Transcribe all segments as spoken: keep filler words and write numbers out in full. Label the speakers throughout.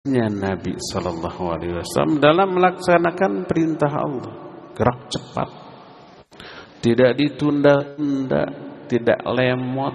Speaker 1: Nabi Sallallahu Alaihi Wasallam dalam melaksanakan perintah Allah, gerak cepat, tidak ditunda-tunda, tidak lemot,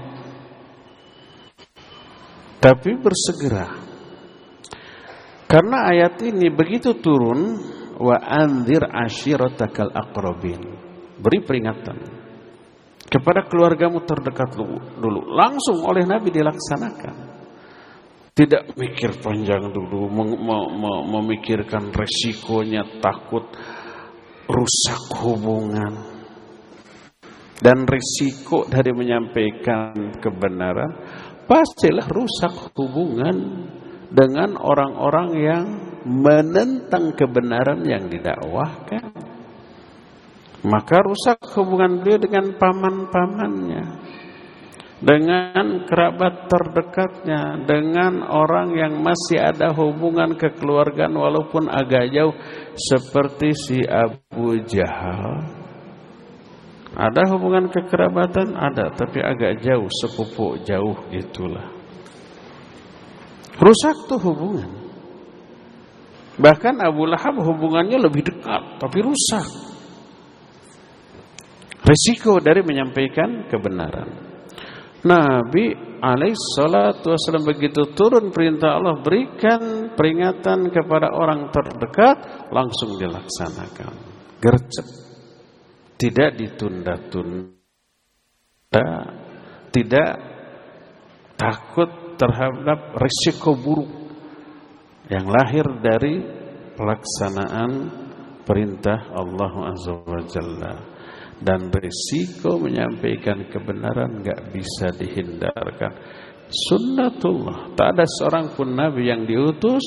Speaker 1: tapi bersegera. Karena ayat ini begitu turun, wa anzir ashiratakal aqrabin, beri peringatan kepada keluargamu terdekat dulu, langsung oleh Nabi dilaksanakan. Tidak mikir panjang dulu, mem- mem- memikirkan resikonya, takut rusak hubungan. Dan risiko dari menyampaikan kebenaran pastilah rusak hubungan dengan orang-orang yang menentang kebenaran yang didakwahkan. Maka rusak hubungan beliau dengan paman-pamannya, dengan kerabat terdekatnya, dengan orang yang masih ada hubungan kekeluargaan walaupun agak jauh, seperti si Abu Jahal. Ada hubungan kekerabatan, ada, tapi agak jauh, sepupu jauh itulah. Rusak tuh hubungan. Bahkan Abu Lahab hubungannya lebih dekat, tapi rusak. Risiko dari menyampaikan kebenaran. Nabi alaihissalatu wassalam begitu turun perintah Allah, berikan peringatan kepada orang terdekat, langsung dilaksanakan. Gercep, tidak ditunda-tunda, tidak takut terhadap risiko buruk yang lahir dari pelaksanaan perintah Allah Azza wa Jalla. Dan risiko menyampaikan kebenaran gak bisa dihindarkan. Sunnatullah, tak ada seorang pun Nabi yang diutus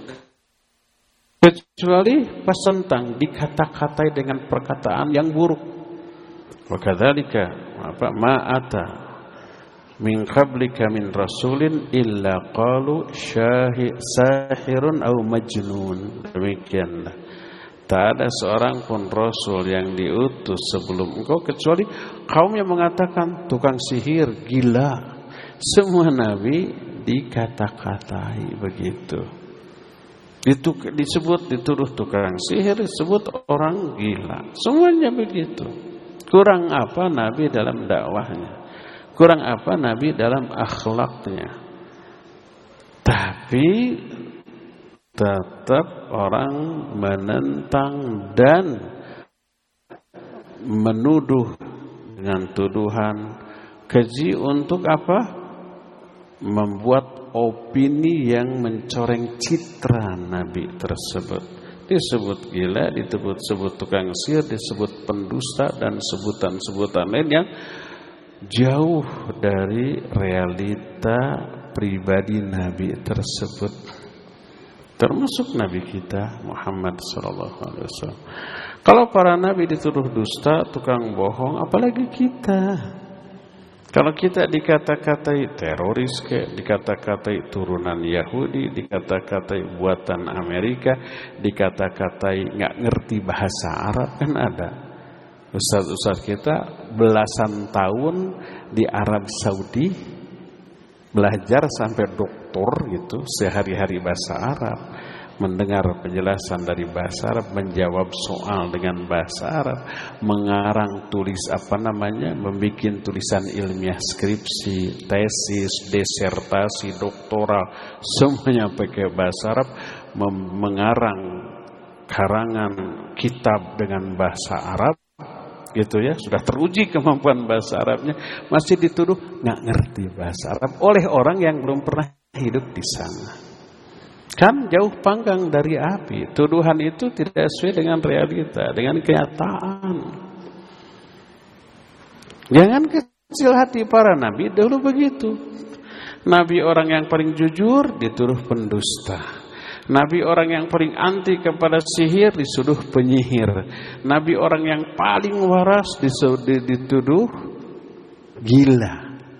Speaker 1: kecuali pas tentang dikata-katai dengan perkataan yang buruk. Wa kadzalika apa ma'ata min qablika min rasulin illa qalu syahid sahirun aw majnun. Demikianlah, tak ada seorang pun Rasul yang diutus sebelum engkau kecuali kaum yang mengatakan tukang sihir, gila. Semua Nabi dikata-katai begitu. Itu disebut, dituduh tukang sihir, disebut orang gila. Semuanya begitu. Kurang apa Nabi dalam dakwahnya? Kurang apa Nabi dalam akhlaknya? Tapi tetap orang menentang dan menuduh dengan tuduhan keji untuk apa? Membuat opini yang mencoreng citra Nabi tersebut. Disebut gila, disebut tukang sihir, disebut pendusta dan sebutan-sebutan lain yang jauh dari realita pribadi Nabi tersebut. Termasuk Nabi kita Muhammad sallallahu alaihi wasallam. Kalau para nabi dituduh dusta, tukang bohong, apalagi kita. Kalau kita dikata-katai teroris, kayak dikata-katai turunan Yahudi, dikata-katai buatan Amerika, dikata-katai nggak ngerti bahasa Arab, kan ada. Ustaz-ustaz kita belasan tahun di Arab Saudi belajar sampai doktor gitu, sehari-hari bahasa Arab, mendengar penjelasan dari bahasa Arab, menjawab soal dengan bahasa Arab, mengarang tulis apa namanya, membuat tulisan ilmiah, skripsi, tesis, disertasi, doktoral, semuanya pakai bahasa Arab, mengarang karangan kitab dengan bahasa Arab. Gitu ya, sudah teruji kemampuan bahasa Arabnya, masih dituduh nggak ngerti bahasa Arab oleh orang yang belum pernah hidup di sana. Kan jauh panggang dari api. Tuduhan itu tidak sesuai dengan realita, dengan kenyataan. Jangan kecil hati para nabi dahulu begitu. Nabi orang yang paling jujur dituduh pendusta. Nabi orang yang paling anti kepada sihir dituduh penyihir. Nabi orang yang paling waras dituduh gila.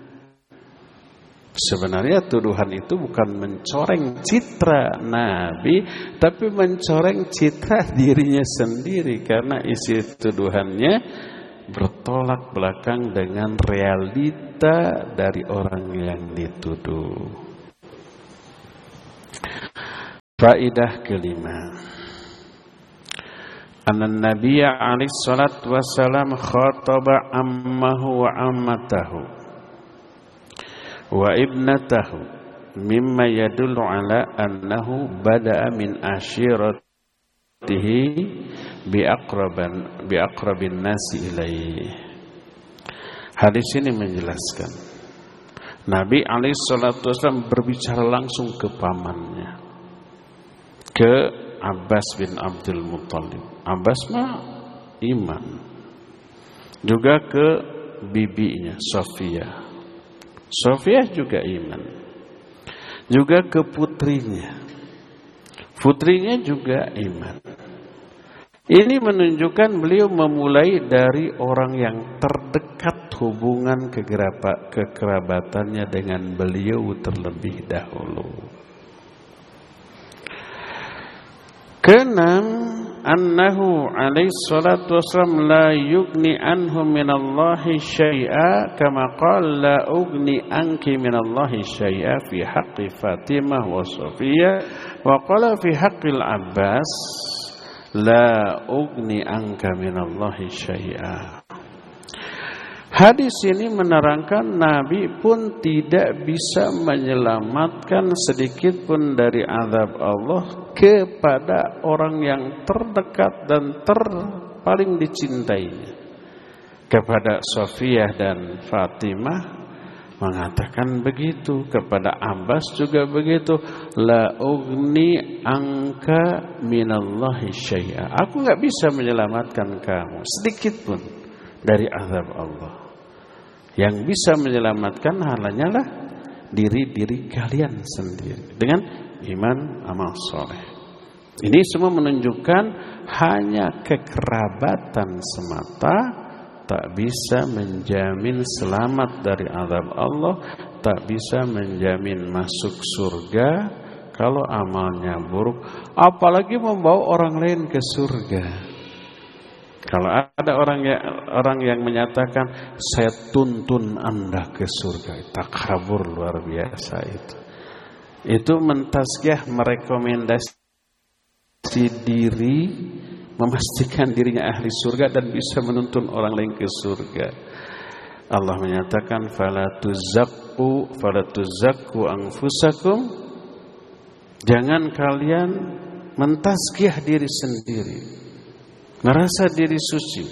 Speaker 1: Sebenarnya tuduhan itu bukan mencoreng citra Nabi, tapi mencoreng citra dirinya sendiri, karena isi tuduhannya bertolak belakang dengan realita dari orang yang dituduh. Faedah kelima, anna Nabiya alaihi salatu wassalam khataba ammahu wa ammatahu wa ibnatahu mimma yadullu ala annahu bada'a min ashiratihi bi aqraban bi aqrabin nasi ilaihi. Hadis ini menjelaskan Nabi alaihi salatu wasallam berbicara langsung ke pamannya, ke Abbas bin Abdul Muttalib. Abbas mah iman. Juga ke bibinya Sofia. Sofia juga iman. Juga ke putrinya. Putrinya juga iman. Ini menunjukkan beliau memulai dari orang yang terdekat hubungan kekerabatannya dengan beliau terlebih dahulu. Keenam, annahu alaihi salatu wassalam la yugni anhum minallahi syai'a kama qala la ugni anki minallahi syai'a fi haqqi Fatimah wa Sofia wa qala fi haqqil Abbas la ugni anka minallahi syai'a. Hadis ini menerangkan Nabi pun tidak bisa menyelamatkan sedikit pun dari azab Allah kepada orang yang terdekat dan ter paling dicintainya. Kepada Sofiyah dan Fatimah mengatakan begitu, kepada Abbas juga begitu, la ugni angka minallahi syai'a. Aku enggak bisa menyelamatkan kamu sedikit pun dari azab Allah. Yang bisa menyelamatkan hanyalah diri-diri kalian sendiri dengan iman amal soleh. Ini semua menunjukkan hanya kekerabatan semata tak bisa menjamin selamat dari azab Allah, tak bisa menjamin masuk surga kalau amalnya buruk, apalagi membawa orang lain ke surga. Kalau ada orang yang, orang yang menyatakan saya tuntun Anda ke surga, takabur luar biasa itu. Itu mentazkiyah, merekomendasi diri, memastikan dirinya ahli surga dan bisa menuntun orang lain ke surga. Allah menyatakan fala tuzakku fala tuzakku anfusakum, jangan kalian mentazkiyah diri sendiri, merasa diri suci.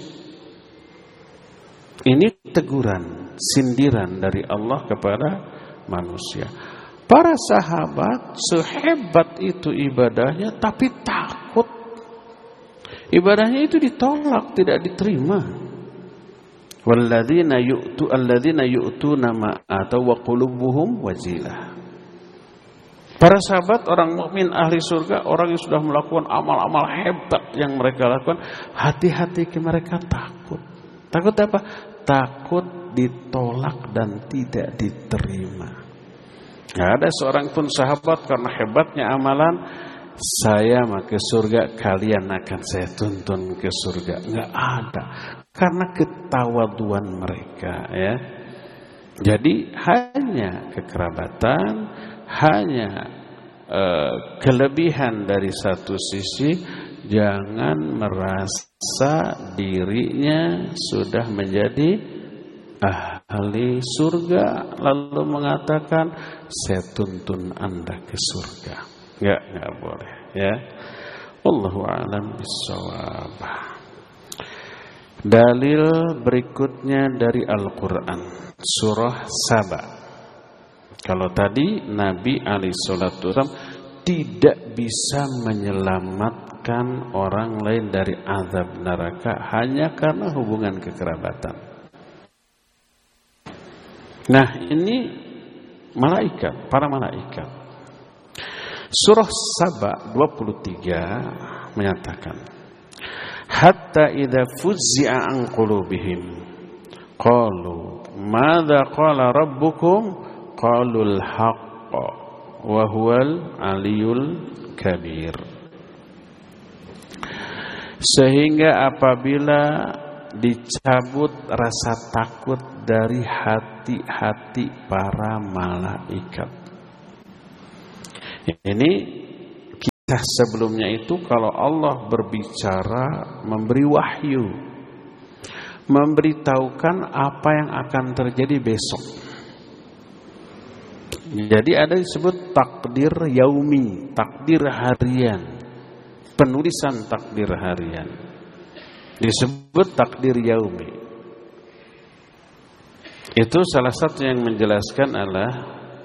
Speaker 1: Ini teguran, sindiran dari Allah kepada manusia. Para sahabat sehebat itu ibadahnya, tapi takut ibadahnya itu ditolak, tidak diterima. Walladzina yu'tu alladzina yu'tuna ma atau wa qulubuhum wajilah. Para sahabat orang mukmin ahli surga, orang yang sudah melakukan amal-amal hebat yang mereka lakukan, hati-hati mereka takut. Takut apa? Takut ditolak dan tidak diterima. Tidak ada seorang pun sahabat karena hebatnya amalan, saya mau ke surga, kalian akan saya tuntun ke surga. Enggak ada. Karena ketawaduan mereka, ya. Jadi hanya kekerabatan, hanya uh, kelebihan dari satu sisi, jangan merasa dirinya sudah menjadi ahli surga lalu mengatakan saya tuntun Anda ke surga. Enggak, enggak boleh, ya. Wallahu a'lam bissawab. Dalil berikutnya dari Al-Qur'an, surah Saba. Kalau tadi Nabi alaihi salatu wasallam tidak bisa menyelamatkan orang lain dari azab neraka hanya karena hubungan kekerabatan. Nah, ini malaikat, para malaikat. Surah Saba dua puluh tiga menyatakan, hatta idza fuzzi'a an qulubihim qalu madza qala rabbukum qalul haqq wa huwal aliyul kabir. Sehingga apabila dicabut rasa takut dari hati-hati para malaikat. Ini kisah sebelumnya itu kalau Allah berbicara, memberi wahyu, memberitahukan apa yang akan terjadi besok. Jadi ada disebut takdir yaumi, takdir harian, penulisan takdir harian, disebut takdir yaumi. Itu salah satu yang menjelaskan adalah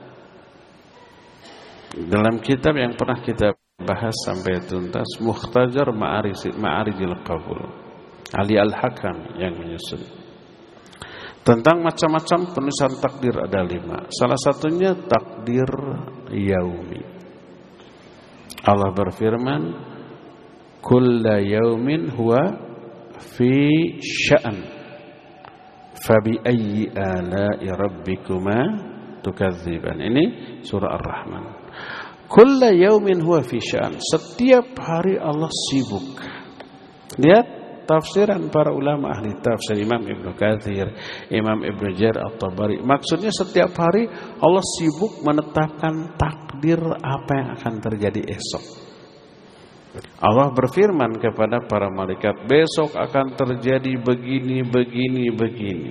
Speaker 1: dalam kitab yang pernah kita bahas sampai tuntas, Mukhtajar Ma'arijil Qabul, Ali Al-Hakam yang menyusun tentang macam-macam penulisan takdir. Ada lima. Salah satunya takdir yaumi. Allah berfirman, kulla yaumin huwa fi sya'an fabi ayyi ala'i rabbikuma tukadziban. Ini surah Ar-Rahman. Kulla yaumin huwa fi sya'an. Setiap hari Allah sibuk. Lihat tafsiran para ulama ahli tafsir, Imam Ibnu Katsir, Imam Ibnu Jarir At-Tabari. Maksudnya setiap hari Allah sibuk menetapkan takdir apa yang akan terjadi esok. Allah berfirman kepada para malaikat, besok akan terjadi begini, begini, begini.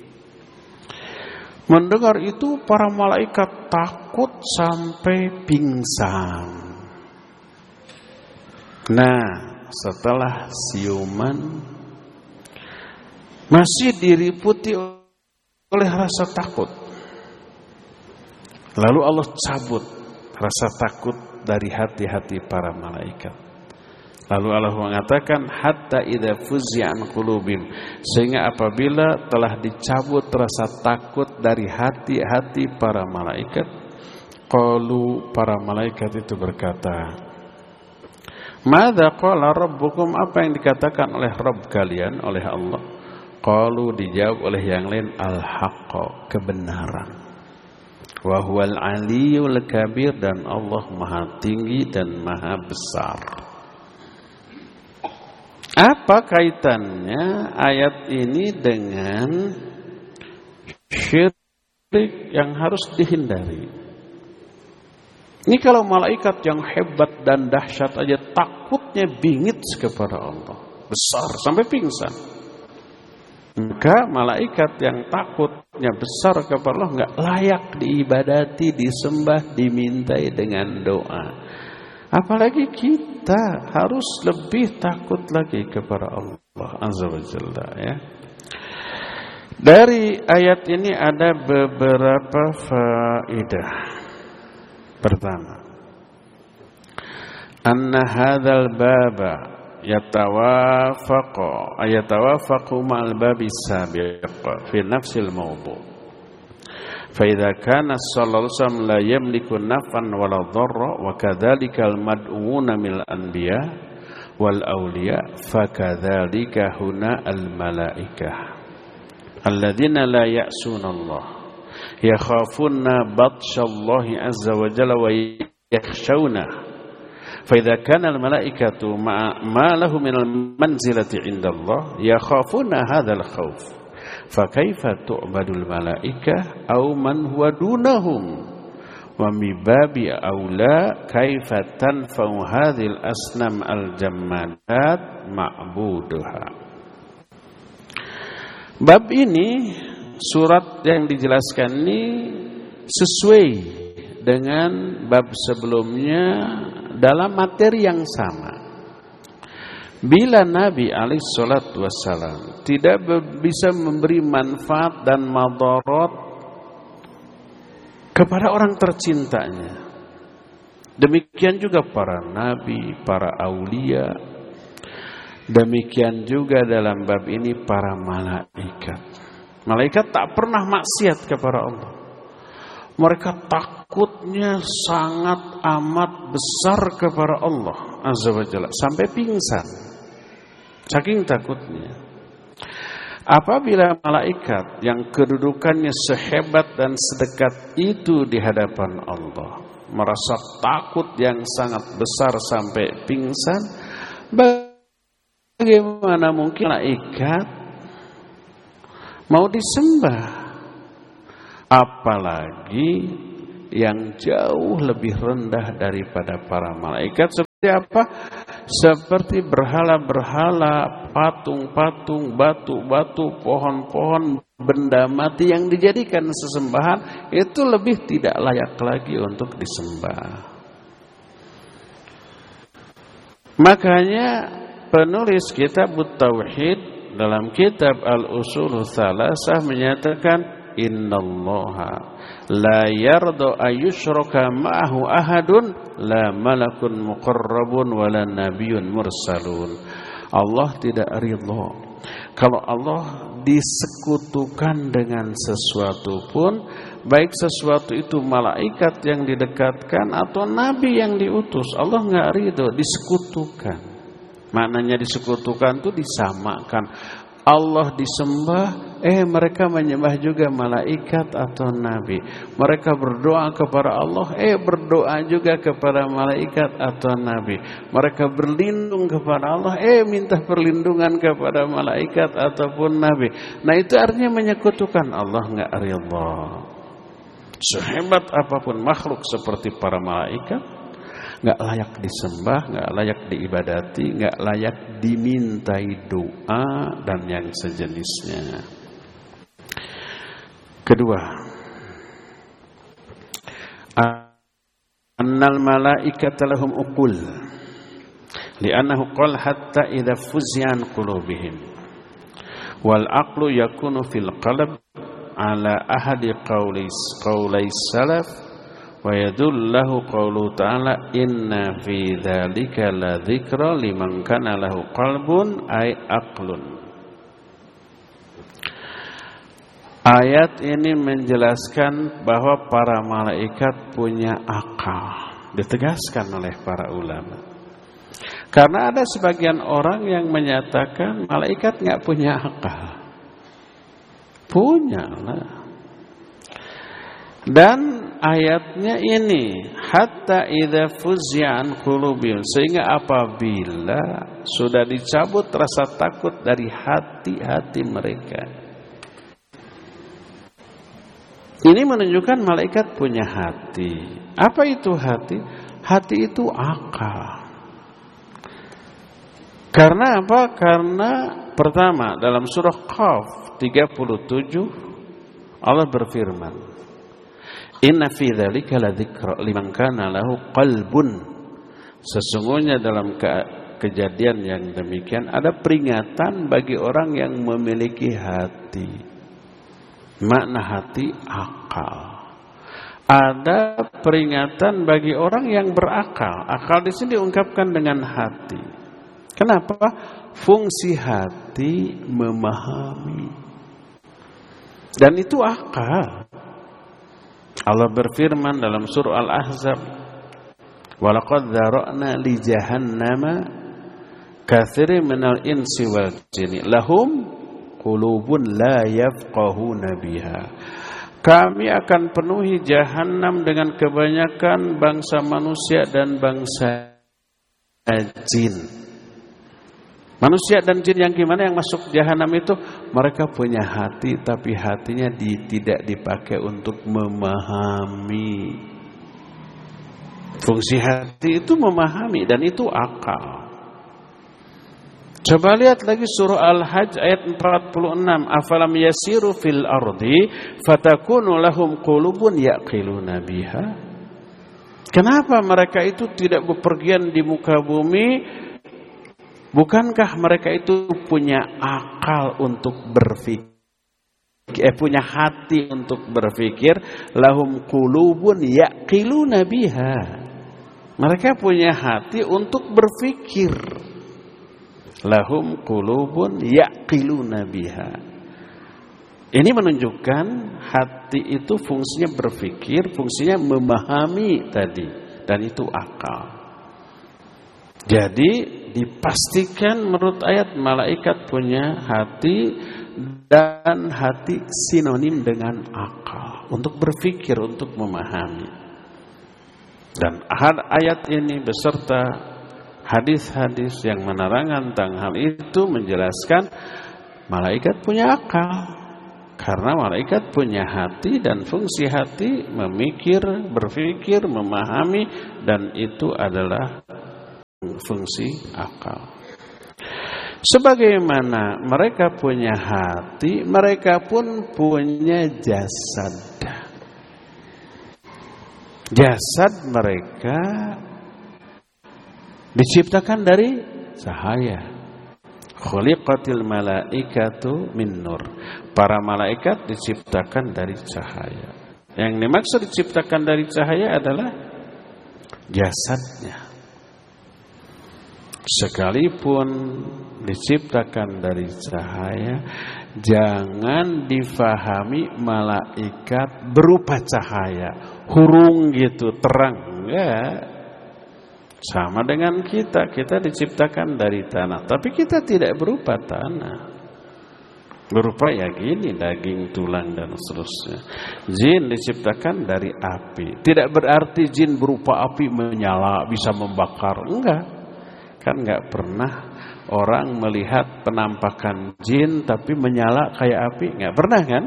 Speaker 1: Mendengar itu para malaikat takut sampai pingsan. Nah, setelah siuman masih diliputi oleh rasa takut. Lalu Allah cabut rasa takut dari hati-hati para malaikat. Lalu Allah mengatakan hatta idza fuzzi'a an qulubihim, sehingga apabila telah dicabut rasa takut dari hati-hati para malaikat, qalu, para malaikat itu berkata, madza qala rabbukum, apa yang dikatakan oleh Rabb kalian, oleh Allah? Qalu, dijawab oleh yang lain, al-haqqa, kebenaran. Wa huwal aliyyul kabir, dan Allah maha tinggi dan maha besar. Apa kaitannya ayat ini dengan syirik yang harus dihindari? Ini kalau malaikat yang hebat dan dahsyat aja takutnya bingit kepada Allah, besar sampai pingsan, maka malaikat yang takutnya besar kepada Allah nggak layak diibadati, disembah, dimintai dengan doa. Apalagi kita harus lebih takut lagi kepada Allah Azza wa Jalla, ya. Dari ayat ini ada beberapa faedah. Pertama, anna hadzal baba yatawafaqu ayatawafaqu ma'al babi sabiq fi nafsil mawdu'. Fa idza kana sallallahu alaihi wasallam la yamliku naf'an wala dharra wa kadzalika al-mad'una minal anbiya wal awliya fa kadzalika huna al-malaikah alladzina la ya'suna Allah yakhafuna batshallahi azza wa jalla wa yakhshawna. Fa idza kana al-malaikatu ma lahu min al-manzilati 'inda Allah yakhafuna hadzal khauf, fa kaifa tu'badul malaikah aw man huwa dunahum wa mibabi aula kaifa tanfa'u hadhil asnam al-jammadat ma'buduha. Bab ini, surat yang dijelaskan ini sesuai dengan bab sebelumnya dalam materi yang sama. Bila Nabi alaihi salatu wassalam tidak bisa memberi manfaat dan madarat kepada orang tercintanya, demikian juga para nabi, para aulia, demikian juga dalam bab ini para malaikat. Malaikat tak pernah maksiat kepada Allah. Mereka takutnya sangat amat besar kepada Allah Azza wa Jalla sampai pingsan, saking takutnya. Apabila malaikat yang kedudukannya sehebat dan sedekat itu di hadapan Allah merasa takut yang sangat besar sampai pingsan, bagaimana mungkin malaikat mau disembah? Apalagi yang jauh lebih rendah daripada para malaikat. apa? Seperti berhala-berhala, patung-patung, batu-batu, pohon-pohon, benda mati yang dijadikan sesembahan, itu lebih tidak layak lagi untuk disembah. Makanya penulis kitab Tauhid dalam kitab Al-Usul Tsalasah menyatakan innallaha la yarda ayyushraka ma'ahu ahadun la malakun muqarrabun wala nabiyyun mursalun. Allah tidak ridha kalau Allah disekutukan dengan sesuatu pun, baik sesuatu itu malaikat yang didekatkan atau nabi yang diutus. Allah enggak ridha disekutukan. Maknanya disekutukan itu disamakan. Allah disembah, eh mereka menyembah juga malaikat atau nabi. Mereka berdoa kepada Allah, eh berdoa juga kepada malaikat atau nabi. Mereka berlindung kepada Allah, eh minta perlindungan kepada malaikat ataupun nabi. Nah itu artinya menyekutukan. Allah enggak ridha. Sehebat apapun makhluk seperti para malaikat, enggak layak disembah, enggak layak diibadati, enggak layak dimintai doa dan yang sejenisnya. Kedua, annal malaikata lahum uqul li'annahu qala hatta idza fuzi'an qulubihim wal aqlu yakunu fil qalb ala ahadi qawlis qawlais salaf wa yadullahu qawlu ta'ala inna fi dzalika la dzikra liman kana lahu qalbun ay aqlun. Ayat ini menjelaskan bahwa para malaikat punya akal, ditegaskan oleh para ulama. Karena ada sebagian orang yang menyatakan malaikat enggak punya akal. Punya lah. Dan ayatnya ini hatta idza fuzi'an qulubihim, sehingga apabila sudah dicabut rasa takut dari hati-hati mereka. Ini menunjukkan malaikat punya hati. Apa itu hati? Hati itu akal. Karena apa? Karena pertama dalam surah Qaf tiga puluh tujuh Allah berfirman, inna fi dzalika ladzikra liman kana lahu qalbun. Sesungguhnya dalam ke- kejadian yang demikian ada peringatan bagi orang yang memiliki hati. Makna hati akal. Ada peringatan bagi orang yang berakal. Akal di sini diungkapkan dengan hati. Kenapa? Fungsi hati memahami. Dan itu akal. Allah berfirman dalam surah Al-Ahzab, walaqad dzara'na li jahannama katsirin minal insi wal jinni lahum qulubun la yafqahuna biha. Kami akan penuhi jahanam dengan kebanyakan bangsa manusia dan bangsa jin. Manusia dan jin yang gimana yang masuk jahanam itu? Mereka punya hati tapi hatinya di, tidak dipakai untuk memahami. Fungsi hati itu memahami dan itu akal. Coba lihat lagi surah Al-Hajj ayat empat puluh enam. Afalam yasiru fil ardi fatakunu lahum qulubun yaqiluna biha. Kenapa mereka itu tidak bepergian di muka bumi? Bukankah mereka itu punya akal untuk berpikir? Eh, punya hati untuk berpikir. Lahum qulubun yaqiluna biha. Mereka punya hati untuk berpikir. Lahum qulubun yaqiluna biha. Ini menunjukkan hati itu fungsinya berpikir, fungsinya memahami tadi, dan itu akal. Jadi dipastikan menurut ayat malaikat punya hati, dan hati sinonim dengan akal, untuk berpikir, untuk memahami. Dan ayat ini beserta hadis-hadis yang menerangkan tentang hal itu menjelaskan malaikat punya akal. Karena malaikat punya hati dan fungsi hati memikir, berpikir, memahami, dan itu adalah fungsi akal. Sebagaimana mereka punya hati, mereka pun punya jasad. Jasad mereka diciptakan dari cahaya. Khuliqatil malaikatu min nur. Para malaikat diciptakan dari cahaya. Yang dimaksud diciptakan dari cahaya adalah jasadnya. Sekalipun diciptakan dari cahaya, jangan difahami malaikat berupa cahaya, hurung gitu, terang. Enggak. Sama dengan kita, kita diciptakan dari tanah, tapi kita tidak berupa tanah. Berupa ya gini, daging, tulang dan seterusnya. Jin diciptakan dari api. Tidak berarti jin berupa api menyala, bisa membakar. Enggak. Kan enggak pernah orang melihat penampakan jin tapi menyala kayak api. Enggak pernah kan?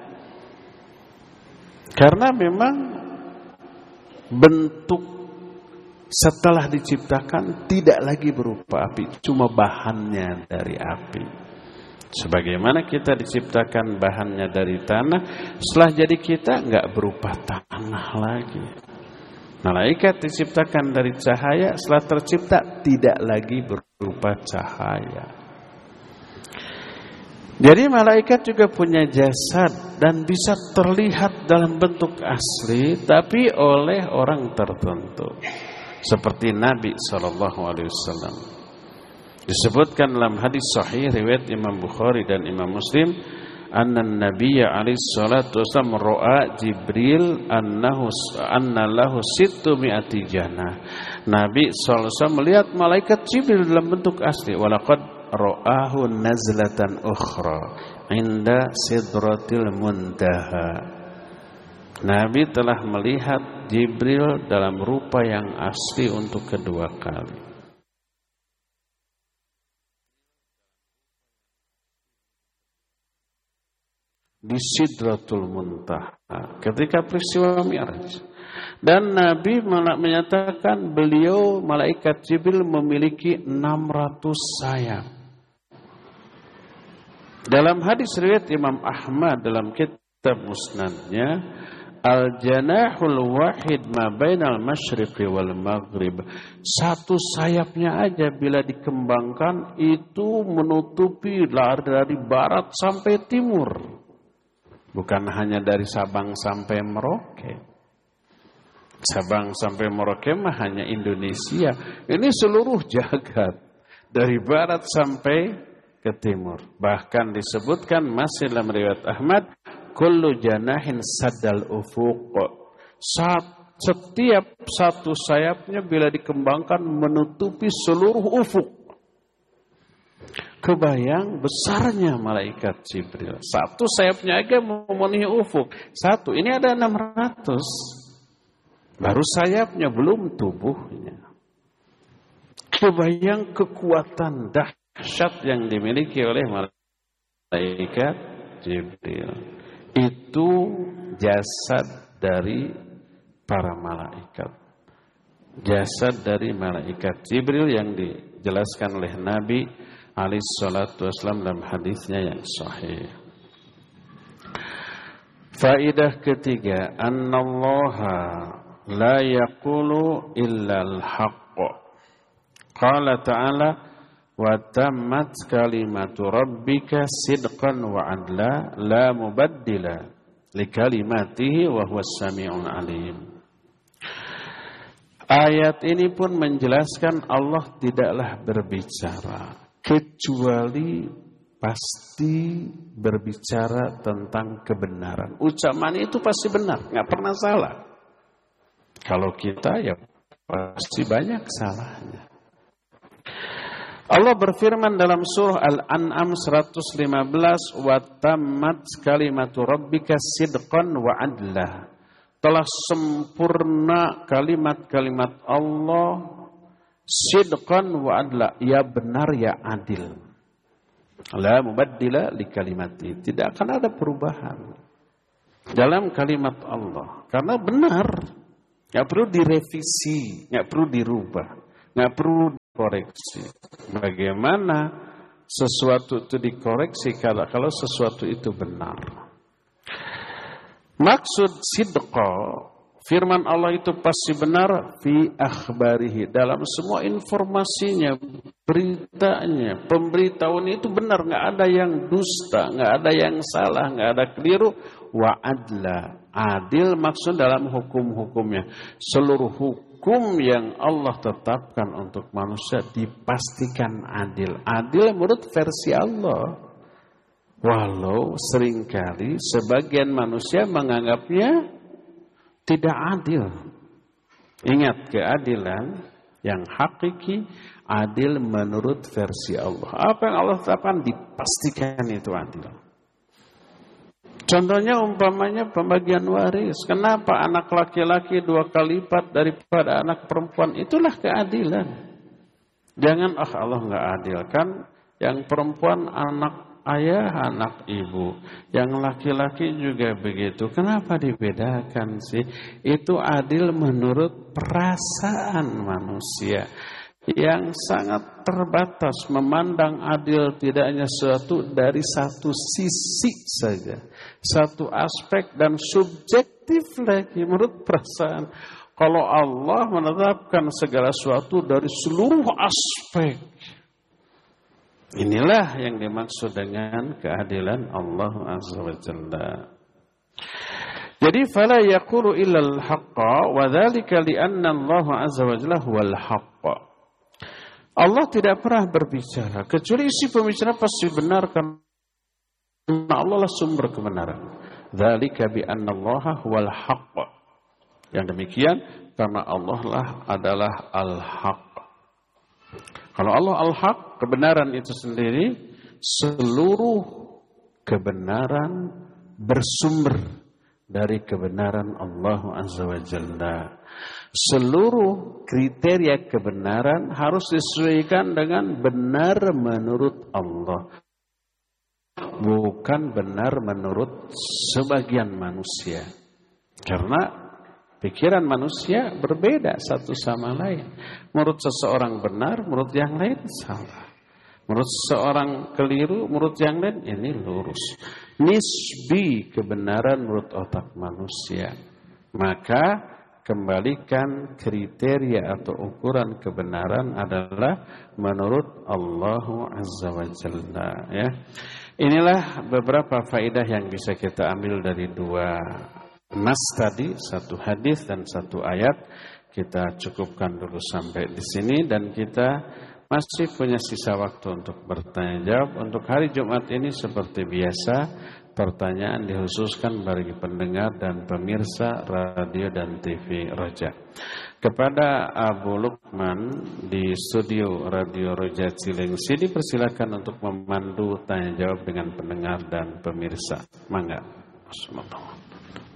Speaker 1: Karena memang bentuk setelah diciptakan tidak lagi berupa api, cuma bahannya dari api. Sebagaimana kita diciptakan bahannya dari tanah, setelah jadi kita enggak berupa tanah lagi. Malaikat diciptakan dari cahaya, setelah tercipta tidak lagi berupa cahaya. Jadi malaikat juga punya jasad dan bisa terlihat dalam bentuk asli, tapi oleh orang tertentu. Seperti Nabi shallallahu alaihi wasallam. Disebutkan dalam hadis sahih riwayat Imam Bukhari dan Imam Muslim, anna Nabiyya alaihi salatu wasallam ra'a Jibril annahu anna lahu sittu mi'ati janah. Nabi sallallahu alaihi wasallam melihat malaikat Jibril dalam bentuk asli. Walaqad ra'ahu nazlatan ukhra inda sidratil muntaha. Nabi telah melihat Jibril dalam rupa yang asli untuk kedua kali. Di Sidratul Muntaha ketika peristiwa Mi'raj. Dan Nabi menyatakan beliau malaikat Jibril memiliki enam ratus sayap. Dalam hadis riwayat Imam Ahmad dalam kitab Musnadnya, al-janahul wahid ma bainal masyriqi wal maghrib. Satu sayapnya aja bila dikembangkan itu menutupi dari barat sampai timur. Bukan hanya dari Sabang sampai Merauke. Sabang sampai Merauke mah hanya Indonesia. Ini seluruh jagat. Dari barat sampai ke timur. Bahkan disebutkan masih dalam riwayat Ahmad, kullu janahin sadal ufuq. Setiap satu sayapnya bila dikembangkan menutupi seluruh ufuk. Kebayang besarnya malaikat Jibril. Satu sayapnya aja memenuhi ufuk. Satu, ini ada enam ratus. Baru sayapnya, belum tubuhnya. Kebayang kekuatan dahsyat yang dimiliki oleh malaikat Jibril. Itu jasad dari para malaikat. Jasad dari malaikat Jibril yang dijelaskan oleh Nabi alaihi salatu wassalam dalam hadisnya yang sahih. Faidah ketiga, annallaha la yaqulu illa al-haqq. Qala ta'ala wa tammat kalimatu rabbika sidqan wa adla la mubaddila li kalimatihi wa huwas sami'ul alim. Ayat ini pun menjelaskan Allah tidaklah berbicara kecuali pasti berbicara tentang kebenaran. Ucapan itu pasti benar, nggak pernah salah. Kalau kita ya pasti banyak salahnya. Allah berfirman dalam surah Al-An'am seratus lima belas, wa tammat kalimatu rabbika sidqan wa adla. Telah sempurna kalimat-kalimat Allah sidqan wa adla, ya benar ya adil. La mubaddila li kalimati. Tidak akan ada perubahan dalam kalimat Allah. Karena benar. Enggak perlu direvisi, enggak perlu dirubah, enggak perlu koreksi. Bagaimana sesuatu itu dikoreksi kalau kalau sesuatu itu benar. Maksud sidqa, firman Allah itu pasti benar fi akhbarihi, dalam semua informasinya, beritanya, pemberitahuan itu benar, nggak ada yang dusta, nggak ada yang salah, nggak ada keliru. Wa adla, adil maksud dalam hukum-hukumnya. Seluruh hukum yang Allah tetapkan untuk manusia dipastikan adil. Adil menurut versi Allah. Walau seringkali sebagian manusia menganggapnya tidak adil. Ingat, keadilan yang hakiki adil menurut versi Allah. Apa yang Allah tetapkan dipastikan itu adil. Contohnya umpamanya pembagian waris. Kenapa anak laki-laki dua kali lipat daripada anak perempuan? Itulah keadilan. Jangan, ah Allah nggak adil kan? Yang perempuan anak ayah, anak ibu. Yang laki-laki juga begitu. Kenapa dibedakan sih? Itu adil menurut perasaan manusia yang sangat terbatas, memandang adil tidak hanya sesuatu dari satu sisi saja, satu aspek dan subjektif lagi menurut perasaan. Kalau Allah menetapkan segala sesuatu dari seluruh aspek, inilah yang dimaksud dengan keadilan Allah Azza wa Jalla. Jadi fala yaqulu illa al-haqqa wa dzalika li anna Allah Azza wa Jalla huwal haqq. Allah tidak pernah berbicara kecuali isi pembicaraan pasti benar karena Allah lah sumber kebenaran. Dzalika bi anna Allah huwal haqq. Yang demikian karena Allah lah adalah al-haq. Kalau Allah al-haq, kebenaran itu sendiri, seluruh kebenaran bersumber dari kebenaran Allah Azza wa Jalla. Seluruh kriteria kebenaran harus disesuaikan dengan benar menurut Allah, bukan benar menurut sebagian manusia. Karena pikiran manusia berbeda satu sama lain. Menurut seseorang benar, menurut yang lain salah. Menurut seseorang keliru, menurut yang lain ini lurus. Nisbi kebenaran menurut otak manusia. Maka kembalikan kriteria atau ukuran kebenaran adalah menurut Allah Azza wa Jalla, ya. Inilah beberapa faedah yang bisa kita ambil dari dua nas tadi, satu hadis dan satu ayat. Kita cukupkan dulu sampai di sini dan kita masih punya sisa waktu untuk bertanya jawab. Untuk hari Jumat ini seperti biasa, pertanyaan dikhususkan bagi pendengar dan pemirsa radio dan T V Roja. Kepada Abu Lukman di studio Radio Roja Cilengsi, dipersilakan untuk memandu tanya jawab dengan pendengar dan pemirsa. Mangga. Bismillah.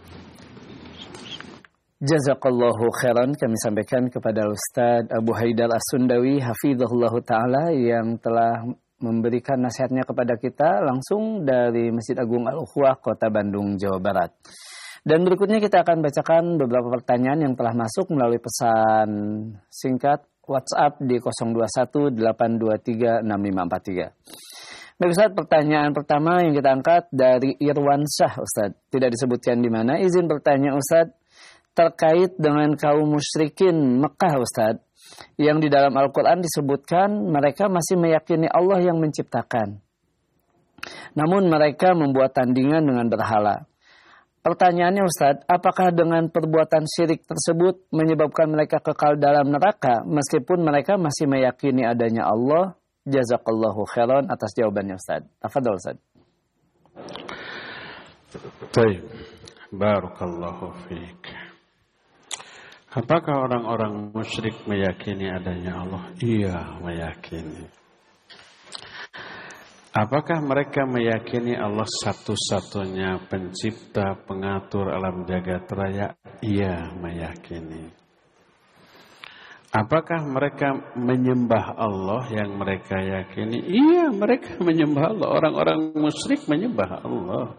Speaker 2: Jazakallahu khairan, kami sampaikan kepada Ustadz Abu Haidar As-Sundawi hafizahullah ta'ala yang telah memberikan nasihatnya kepada kita langsung dari Masjid Agung Al-Ukhwah Kota Bandung, Jawa Barat. Dan berikutnya kita akan bacakan beberapa pertanyaan yang telah masuk melalui pesan singkat WhatsApp di nol dua satu delapan dua tiga enam lima empat tiga. Baik Ustadz, pertanyaan pertama yang kita angkat dari Irwan Syah Ustadz. Tidak disebutkan di mana. Izin bertanya Ustadz, terkait dengan kaum musyrikin Mekah Ustadz, yang di dalam Al-Quran disebutkan mereka masih meyakini Allah yang menciptakan. Namun mereka membuat tandingan dengan berhala. Pertanyaannya Ustadz, apakah dengan perbuatan syirik tersebut menyebabkan mereka kekal dalam neraka meskipun mereka masih meyakini adanya Allah? Jazakallahu khairan atas jawabannya Ustadz. Tafadhol Ustadz.
Speaker 1: Baik. Barakallahu fiik. Apakah orang-orang musyrik meyakini adanya Allah? Iya, meyakini. Apakah mereka meyakini Allah satu-satunya pencipta, pengatur alam jagat raya? Iya, meyakini. Apakah mereka menyembah Allah yang mereka yakini? Iya, mereka menyembah Allah. Orang-orang musyrik menyembah Allah.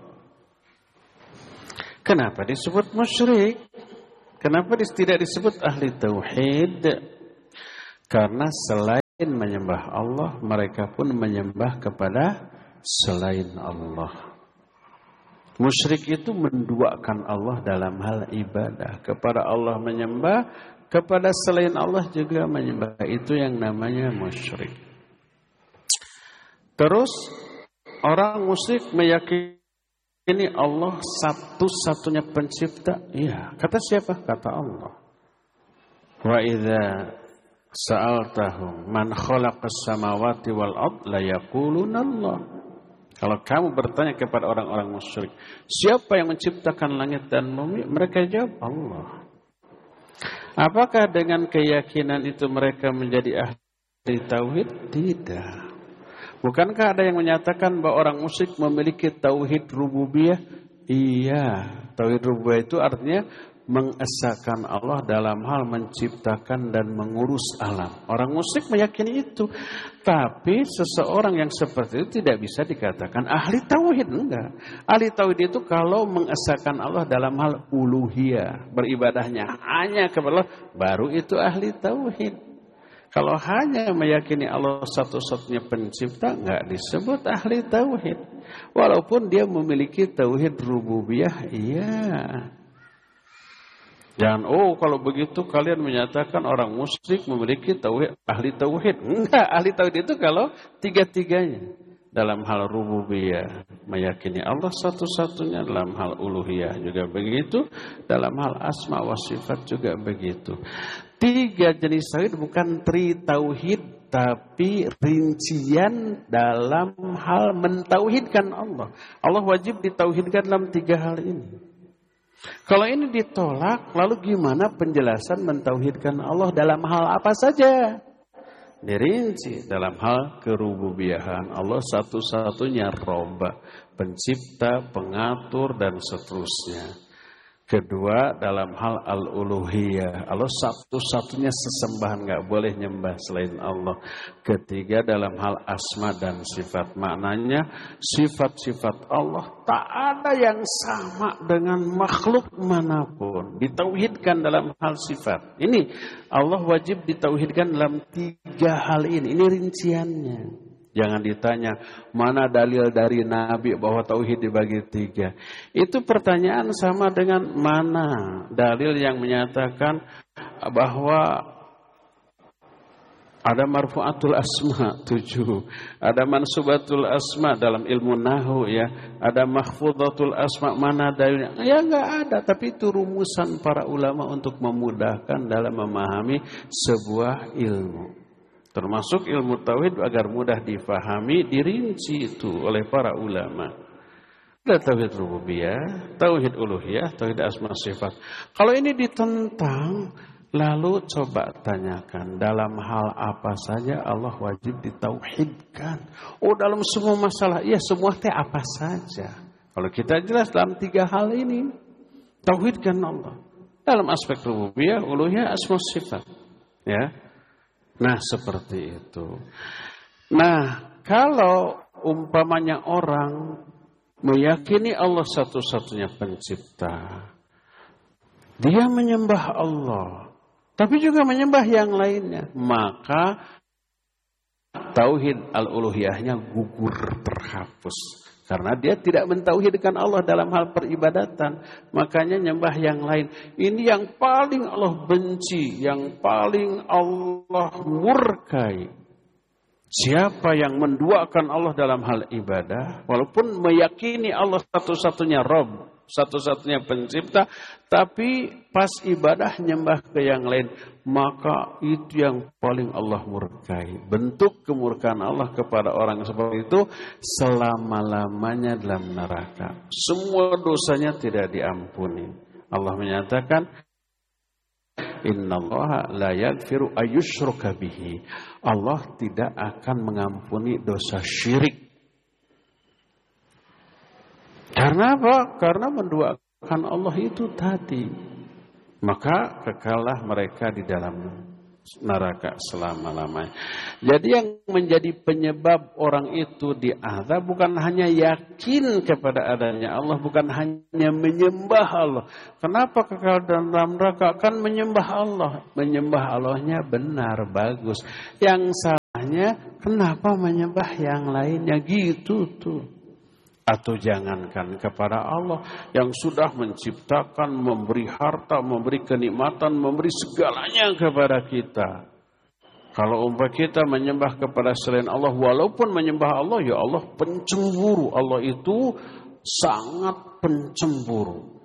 Speaker 1: Kenapa disebut musyrik? Kenapa tidak disebut ahli tauhid? Karena selain menyembah Allah, mereka pun menyembah kepada selain Allah. Musyrik itu menduakan Allah dalam hal ibadah. Kepada Allah menyembah, kepada selain Allah juga menyembah. Itu yang namanya musyrik. Terus orang musyrik meyakini Allah satu-satunya pencipta. Iya, kata siapa? Kata Allah. Wa idza sa'altahum man khalaqas samawati wal ard la yaquluna Allah. Kalau kamu bertanya kepada orang-orang musyrik, siapa yang menciptakan langit dan bumi? Mereka jawab Allah. Apakah dengan keyakinan itu mereka menjadi ahli tauhid? Tidak. Bukankah ada yang menyatakan bahwa orang musyrik memiliki tauhid rububiyah? Iya. Tauhid rububiyah itu artinya mengesahkan Allah dalam hal menciptakan dan mengurus alam. Orang musyrik meyakini itu. Tapi seseorang yang seperti itu tidak bisa dikatakan ahli tauhid. Enggak. Ahli tauhid itu kalau mengesahkan Allah dalam hal uluhiyah, beribadahnya hanya kepada Allah, baru itu ahli tauhid. Kalau hanya meyakini Allah satu-satunya pencipta, enggak disebut ahli tauhid. Walaupun dia memiliki tauhid rububiyah, iya. Jangan, oh kalau begitu kalian menyatakan orang musyrik memiliki tauhid, ahli tauhid. Enggak, ahli tauhid itu kalau tiga-tiganya. Dalam hal rububiyah, meyakini Allah satu-satunya. Dalam hal uluhiyah juga begitu. Dalam hal asma wa sifat juga begitu. Tiga jenis tauhid bukan tri tauhid, tapi rincian dalam hal mentauhidkan Allah. Allah wajib ditauhidkan dalam tiga hal ini. Kalau ini ditolak, lalu gimana penjelasan mentauhidkan Allah dalam hal apa saja? Dirinci dalam hal kerububiyahan. Allah satu-satunya Rabb, pencipta, pengatur, dan seterusnya. Kedua, dalam hal al-uluhiyah. Allah satu-satunya sesembahan, nggak boleh nyembah selain Allah. Ketiga, dalam hal asma dan sifat. Maknanya, sifat-sifat Allah tak ada yang sama dengan makhluk manapun. Ditauhidkan dalam hal sifat. Ini, Allah wajib ditauhidkan dalam tiga hal ini. Ini rinciannya. Jangan ditanya, mana dalil dari Nabi bahwa tauhid dibagi tiga. Itu pertanyaan sama dengan mana dalil yang menyatakan bahwa ada marfu'atul asma tujuh, ada mansubatul asma dalam ilmu nahu ya, ada mahfudzatul asma, mana dalilnya? Ya enggak ada, tapi itu rumusan para ulama untuk memudahkan dalam memahami sebuah ilmu. Termasuk ilmu tauhid agar mudah difahami, dirinci itu oleh para ulama. Ada tauhid rububiyah, tauhid uluhiyah, tauhid asma sifat. Kalau ini ditentang, lalu coba tanyakan dalam hal apa saja Allah wajib ditauhidkan. Oh, dalam semua masalah, iya semua teh apa saja. Kalau kita jelas dalam tiga hal ini, tauhidkan Allah. Dalam aspek rububiyah, uluhiyah, asma sifat. Ya. Nah, seperti itu. Nah, kalau umpamanya orang meyakini Allah satu-satunya pencipta, dia menyembah Allah, tapi juga menyembah yang lainnya, maka tauhid al-uluhiyahnya gugur, terhapus. Karena dia tidak mentauhidkan Allah dalam hal peribadatan. Makanya nyembah yang lain. Ini yang paling Allah benci. Yang paling Allah murkai. Siapa yang menduakan Allah dalam hal ibadah. Walaupun meyakini Allah satu-satunya Rabb. Satu-satunya pencipta. Tapi pas ibadah nyembah ke yang lain. Maka itu yang paling Allah murkai. Bentuk kemurkaan Allah kepada orang seperti itu selama-lamanya dalam neraka. Semua dosanya tidak diampuni. Allah menyatakan, Innallaha la yaghfiru ayyushraka bihi. Allah tidak akan mengampuni dosa syirik. Karena apa? Karena menduakan Allah itu tadi. Maka kekallah mereka di dalam neraka selama-lamanya. Jadi yang menjadi penyebab orang itu diazab bukan hanya yakin kepada adanya Allah, bukan hanya menyembah Allah. Kenapa kekal dalam neraka? Kan menyembah Allah. Menyembah Allahnya benar, bagus. Yang salah Masalahnya kenapa menyembah yang lainnya gitu tuh. Atau jangankan kepada Allah yang sudah menciptakan, memberi harta, memberi kenikmatan, memberi segalanya kepada kita. Kalau umpah kita menyembah kepada selain Allah, walaupun menyembah Allah, ya Allah pencemburu. Allah itu sangat pencemburu.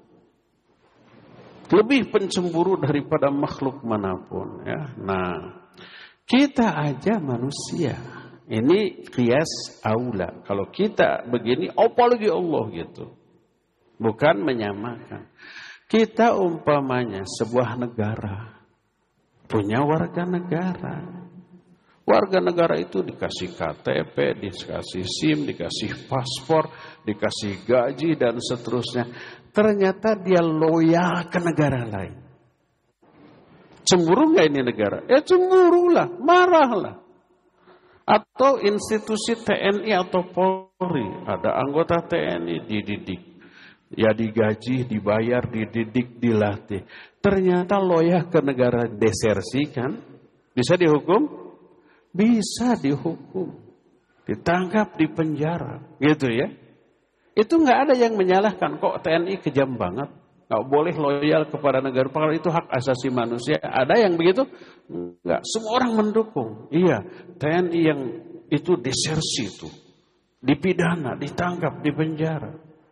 Speaker 1: Lebih pencemburu daripada makhluk manapun. Ya. Nah, kita aja manusia. Ini qiyas aula. Kalau kita begini, apalagi Allah gitu. Bukan menyamakan. Kita umpamanya sebuah negara. Punya warga negara. Warga negara itu dikasih K T P, dikasih SIM, dikasih paspor, dikasih gaji dan seterusnya. Ternyata dia loyal ke negara lain. Cemburu nggak ini negara? Ya cemburulah, marahlah. Atau institusi T N I atau Polri, ada anggota T N I dididik. Ya digaji, dibayar, dididik, dilatih. Ternyata loyal ke negara desersi kan? Bisa dihukum? Bisa dihukum. Ditangkap, dipenjara. Gitu ya. Itu nggak ada yang menyalahkan. Kok T N I kejam banget? Nggak boleh loyal kepada negara. Padahal itu hak asasi manusia. Ada yang begitu? Nggak. Semua orang mendukung. Iya. T N I yang itu desersi itu. Dipidana, ditangkap, dipenjara.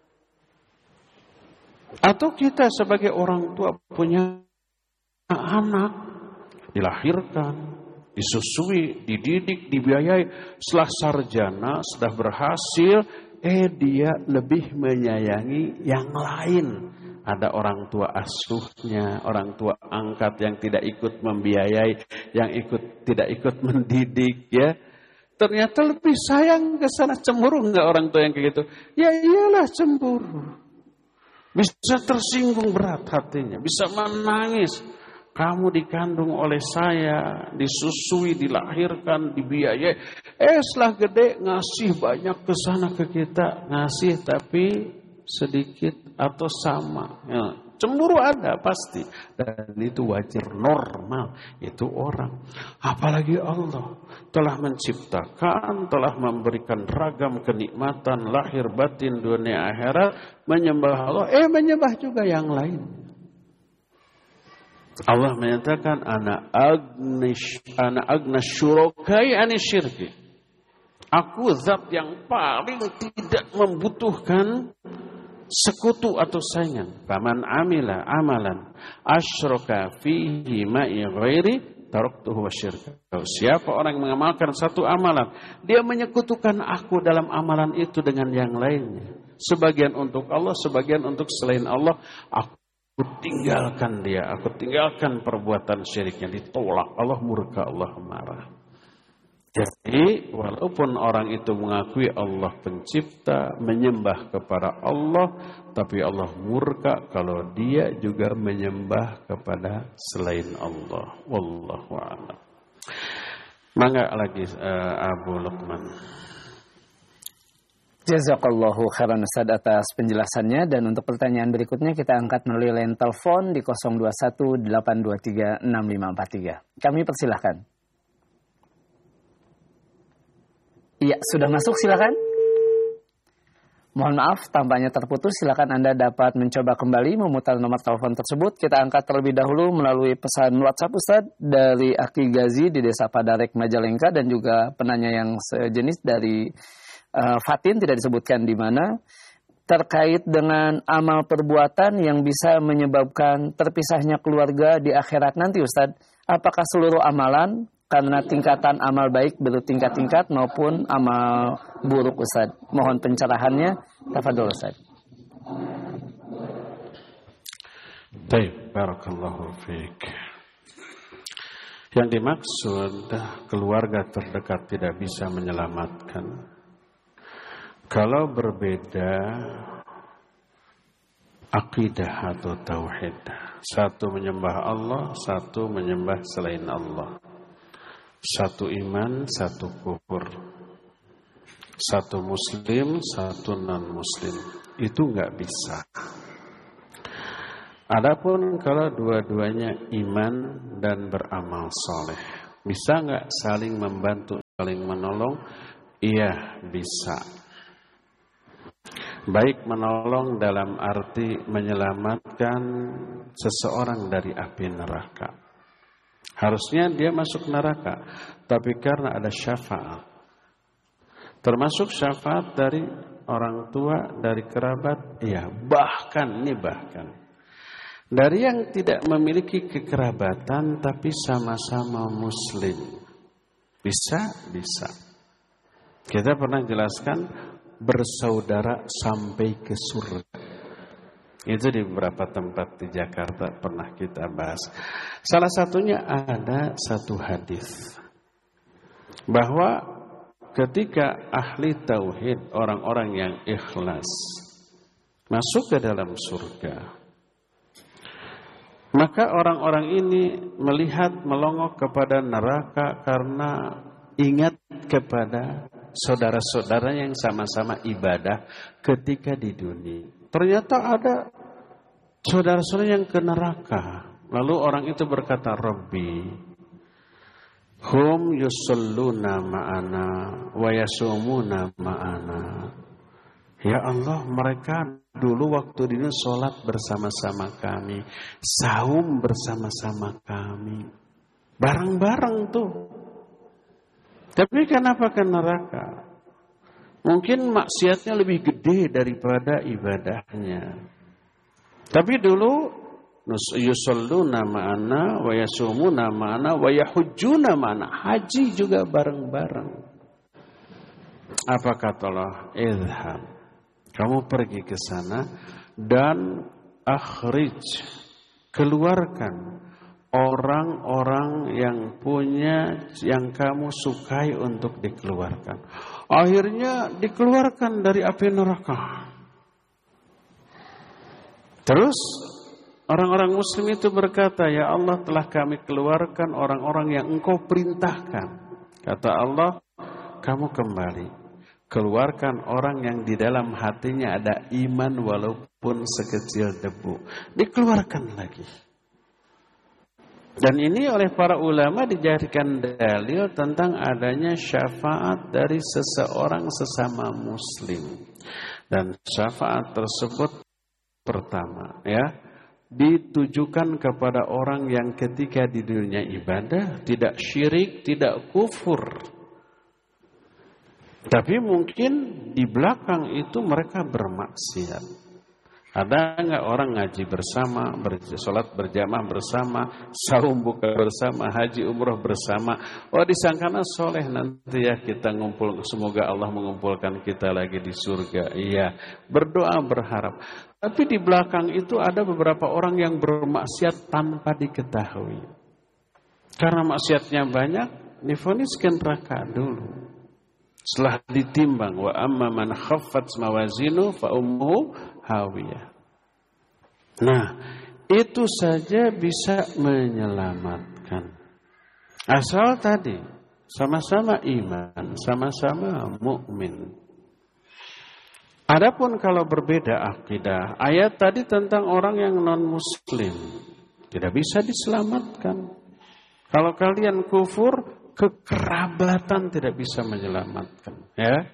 Speaker 1: Atau kita sebagai orang tua punya anak. Dilahirkan, disusui, dididik, dibiayai. Setelah sarjana, sudah berhasil. Eh dia lebih menyayangi yang lain. Ada orang tua asuhnya, orang tua angkat yang tidak ikut membiayai, yang ikut tidak ikut mendidik ya. Ternyata lebih sayang ke sana. Cemburu enggak orang tua yang kayak gitu? Ya iyalah cemburu. Bisa tersinggung berat hatinya, bisa menangis. Kamu dikandung oleh saya, disusui, dilahirkan, dibiayai. Eh setelah gede ngasih banyak ke sana ke kita, ngasih tapi sedikit atau sama. Ya, cemburu ada pasti. Dan itu wajar, normal. Itu orang. Apalagi Allah telah menciptakan, telah memberikan ragam kenikmatan lahir batin dunia akhirat. Menyembah Allah, eh menyembah juga yang lain. Allah menyatakan ana agnish ana agnas syurakai anisyirki. Aku zat yang paling tidak membutuhkan sekutu atau saingan. Faman amila amalan asyraka fihi ma'i ghairi taraktuhu wasyirka. Siapa orang yang mengamalkan satu amalan, dia menyekutukan aku dalam amalan itu dengan yang lainnya. Sebagian untuk Allah, sebagian untuk selain Allah, aku Aku tinggalkan dia, aku tinggalkan perbuatan syiriknya, ditolak. Allah murka, Allah marah. Jadi walaupun orang itu mengakui Allah pencipta, menyembah kepada Allah, tapi Allah murka kalau dia juga menyembah kepada selain Allah. Wallahu a'lam. Mangga lagi uh, Abu Luqman.
Speaker 2: Jazakallahu khairan Ustaz atas penjelasannya. Dan untuk pertanyaan berikutnya kita angkat melalui line telepon di nol dua satu delapan dua tiga enam lima empat tiga. Kami persilahkan. Iya, sudah masuk silakan. Mohon maaf tampaknya terputus. Silakan Anda dapat mencoba kembali memutar nomor telepon tersebut. Kita angkat terlebih dahulu melalui pesan WhatsApp Ustaz dari Aki Gazi di Desa Padarek Majalengka dan juga penanya yang sejenis dari Uh, Fatin, tidak disebutkan di mana, terkait dengan amal perbuatan yang bisa menyebabkan terpisahnya keluarga di akhirat nanti Ustaz. Apakah seluruh amalan karena tingkatan amal baik bertingkat-tingkat maupun amal buruk Ustaz? Mohon pencerahannya. Tafadhol Ustaz.
Speaker 1: Baik, barakallahu fiik. Yang dimaksud keluarga terdekat tidak bisa menyelamatkan. Kalau berbeda akidah atau tauhid, satu menyembah Allah, satu menyembah selain Allah, satu iman, satu kufur, satu muslim, satu non muslim, itu nggak bisa. Adapun kalau dua-duanya iman dan beramal soleh, bisa nggak saling membantu saling menolong? Iya, bisa. Baik menolong dalam arti menyelamatkan seseorang dari api neraka. Harusnya dia masuk neraka, tapi karena ada syafaat. Termasuk syafaat dari orang tua, dari kerabat, iya, bahkan ini bahkan dari yang tidak memiliki kekerabatan tapi sama-sama muslim. Bisa, bisa. Kita pernah jelaskan bersaudara sampai ke surga. Itu di beberapa tempat di Jakarta pernah kita bahas. Salah satunya ada satu hadis bahwa ketika ahli tauhid, orang-orang yang ikhlas masuk ke dalam surga, maka orang-orang ini melihat melongok kepada neraka karena ingat kepada saudara-saudara yang sama-sama ibadah ketika di dunia. Ternyata ada saudara-saudara yang ke neraka. Lalu orang itu berkata, Rabbi, hum yusalluna ma'ana wa yasumuna ma'ana. Ya Allah, mereka dulu waktu di dunia sholat bersama-sama kami, saum bersama-sama kami, bareng-bareng tuh. Tapi kenapa ke neraka? Mungkin maksiatnya lebih gede daripada ibadahnya. Tapi dulu yusalluna ma'ana wa yasumuna ma'ana wa yahujjuna ma'ana, haji juga bareng-bareng. Apa kata Allah? Idhab, kamu pergi ke sana dan akhrij, keluarkan orang-orang yang punya, yang kamu sukai untuk dikeluarkan. Akhirnya dikeluarkan dari api neraka. Terus orang-orang muslim itu berkata, ya Allah, telah kami keluarkan orang-orang yang engkau perintahkan. Kata Allah, kamu kembali, keluarkan orang yang di dalam hatinya ada iman walaupun sekecil debu. Dikeluarkan lagi. Dan ini oleh para ulama dijadikan dalil tentang adanya syafaat dari seseorang sesama muslim. Dan syafaat tersebut pertama, ya, ditujukan kepada orang yang ketika di dunia ibadah tidak syirik, tidak kufur. Tapi mungkin di belakang itu mereka bermaksiat. Ada enggak orang ngaji bersama, sholat berjamaah bersama, saum buka bersama, haji umroh bersama. Oh, disangkana soleh nanti ya kita ngumpul, semoga Allah mengumpulkan kita lagi di surga. Iya, berdoa berharap. Tapi di belakang itu ada beberapa orang yang bermaksiat tanpa diketahui. Karena maksiatnya banyak, divoniskan neraka dulu. Setelah ditimbang, wa amma man khaffat mawazinu fa ummuhu hawiyah. Nah, itu saja bisa menyelamatkan. Asal tadi sama-sama iman, sama-sama mukmin. Adapun kalau berbeda akidah, ayat tadi tentang orang yang non-muslim tidak bisa diselamatkan. Kalau kalian kufur, kekerabatan tidak bisa menyelamatkan, ya.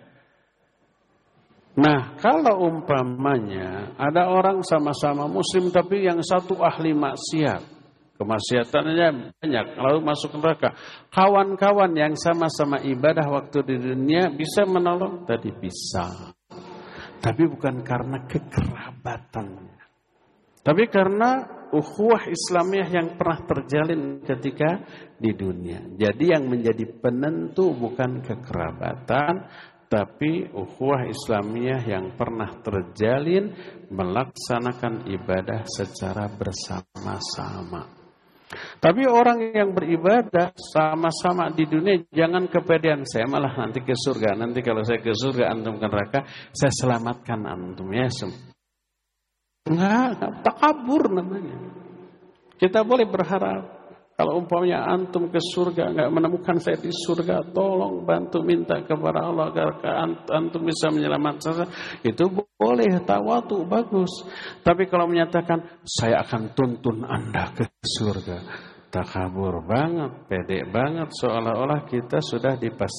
Speaker 1: Nah, kalau umpamanya ada orang sama-sama muslim tapi yang satu ahli maksiat, kemaksiatannya banyak, lalu masuk neraka. Kawan-kawan yang sama-sama ibadah waktu di dunia bisa menolong? Tadi bisa. Tapi bukan karena kekerabatannya. Tapi karena ukhuwah Islamiyah yang pernah terjalin ketika di dunia. Jadi yang menjadi penentu bukan kekerabatan, tapi ukhuwah Islamiyah yang pernah terjalin melaksanakan ibadah secara bersama-sama. Tapi orang yang beribadah sama-sama di dunia, jangan kepedean, saya malah nanti ke surga. Nanti kalau saya ke surga, antum ke neraka, saya selamatkan antum, ya. Enggak, takabur namanya. Kita boleh berharap, kalau umpamanya antum ke surga enggak menemukan saya di surga, tolong bantu minta kepada Allah agar antum bisa menyelamatkan saya. Itu boleh, tawadu, bagus. Tapi kalau menyatakan saya akan tuntun Anda ke surga, takabur banget, pede banget, seolah-olah kita sudah dipastikan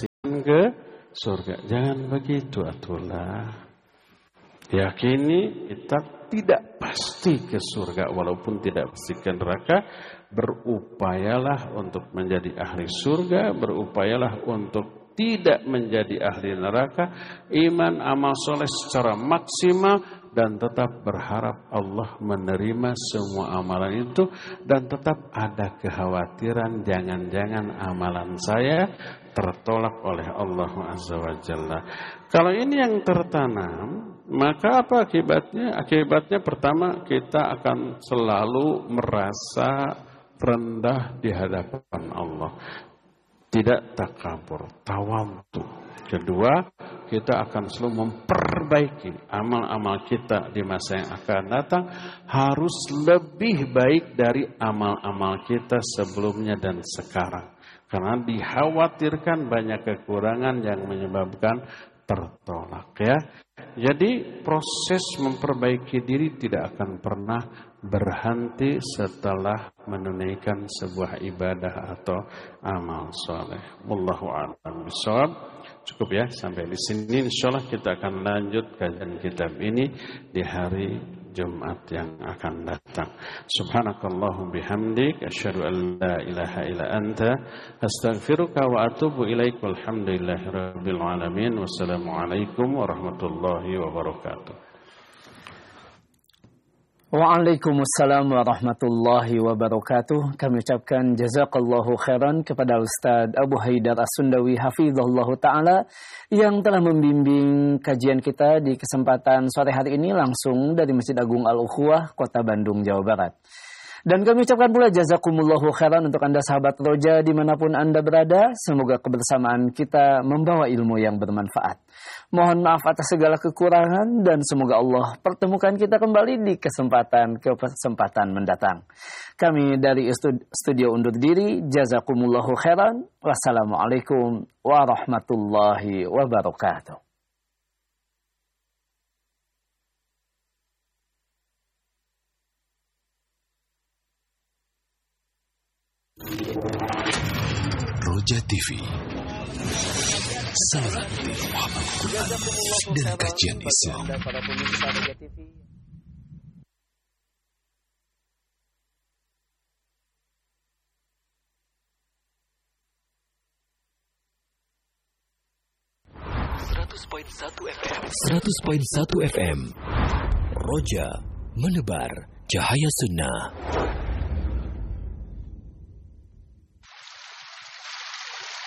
Speaker 1: ke surga. Jangan begitu atulah. Yakini kita tidak pasti ke surga walaupun tidak pasti ke neraka. Berupayalah untuk menjadi ahli surga, berupayalah untuk tidak menjadi ahli neraka, iman amal soleh secara maksimal, dan tetap berharap Allah menerima semua amalan itu, dan tetap ada kekhawatiran jangan-jangan amalan saya tertolak oleh Allah Azza wa Jalla. Kalau ini yang tertanam, maka apa akibatnya? Akibatnya pertama, kita akan selalu merasa rendah di hadapan Allah. Tidak takabur, tawadhu. Kedua, kita akan selalu memperbaiki amal-amal kita di masa yang akan datang. Harus lebih baik dari amal-amal kita sebelumnya dan sekarang. Karena dikhawatirkan banyak kekurangan yang menyebabkan tertolak, ya. Jadi proses memperbaiki diri tidak akan pernah berhenti setelah menunaikan sebuah ibadah atau amal soleh. Wallahu a'lam bishawab. Cukup ya sampai di sini. Insyaallah kita akan lanjut kajian kitab ini di hari Jumat yang akan datang. Subhanakallahum bihamdik asyhadu an la ilaha illa anta astaghfiruka wa atubu ilaik. Walhamdulillahirabbil alamin. Wassalamualaikum warahmatullahi wabarakatuh.
Speaker 2: Waalaikumsalam warahmatullahi wabarakatuh. Kami ucapkan jazakallahu khairan kepada Ustaz Abu Haidar As-Sundawi hafizahullahu ta'ala yang telah membimbing kajian kita di kesempatan sore hari ini langsung dari Masjid Agung Al-Ukhuwah, Kota Bandung, Jawa Barat. Dan kami ucapkan pula jazakumullahu khairan untuk Anda sahabat Roja dimanapun Anda berada. Semoga kebersamaan kita membawa ilmu yang bermanfaat. Mohon maaf atas segala kekurangan dan semoga Allah pertemukan kita kembali di kesempatan kesempatan mendatang. Kami dari studio undur diri. Jazakumullahu khairan. Wassalamualaikum warahmatullahi wabarakatuh.
Speaker 3: Roja T V, saluran pemahaman Quran dan kajian Islam. seratus koma satu F M seratus koma satu F M Roja, menebar cahaya sunnah.